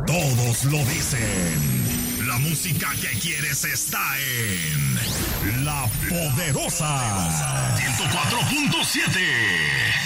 Todos lo dicen. La música que quieres está en La Poderosa 104.7.